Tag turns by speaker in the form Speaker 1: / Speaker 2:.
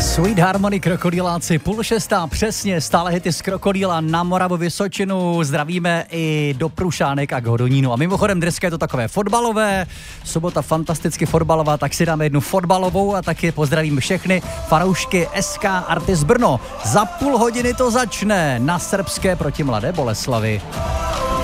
Speaker 1: Sweet Harmony, Krokodýláci, 5:30 přesně, stále hity z Krokodýla na Moravu Vysočinu, zdravíme i do Prušánek a k Hodonínu. A mimochodem dneska je to takové fotbalové, sobota fantasticky fotbalová, tak si dáme jednu fotbalovou a taky pozdravím všechny fanoušky SK Artis Brno. Za půl hodiny to začne na srbské proti Mladé Boleslavi.